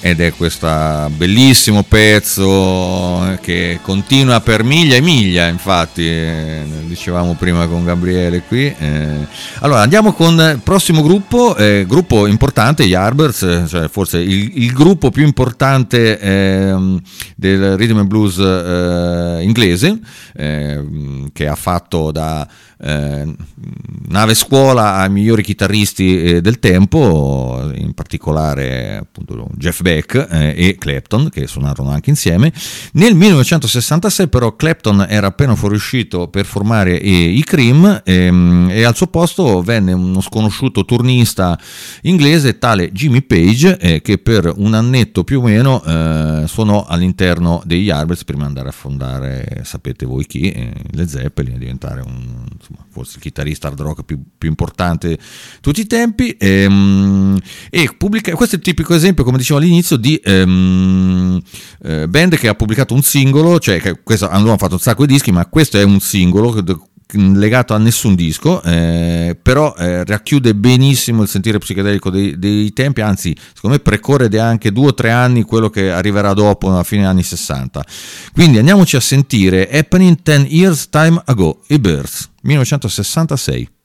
ed è questo bellissimo pezzo che continua per miglia e miglia, infatti dicevamo prima con Gabriele qui. Allora andiamo con il prossimo gruppo importante, gli Yardbirds, cioè forse il gruppo più importante del rhythm and blues inglese, che ha fatto da nave scuola ai migliori chitarristi del tempo, in particolare appunto Jeff Beck e Clapton, che suonarono anche insieme. Nel 1966 però Clapton era appena fuoriuscito per formare i Cream, e al suo posto venne uno sconosciuto turnista inglese tale Jimmy Page, che per un annetto più o meno suonò all'interno degli Yardbirds prima di andare a fondare, sapete voi chi, Led Zeppelin, e diventare forse il chitarrista hard rock più importante di tutti i tempi, e pubblica. Questo è il tipico esempio, come dicevo all'inizio, di band che ha pubblicato un singolo, cioè che questo hanno fatto un sacco di dischi, ma questo è un singolo legato a nessun disco, però racchiude benissimo il sentire psichedelico dei tempi, anzi secondo me precorre anche 2 o 3 anni quello che arriverà dopo, a fine anni 60. Quindi andiamoci a sentire Happening 10 Years Time Ago, i Birds, 1966.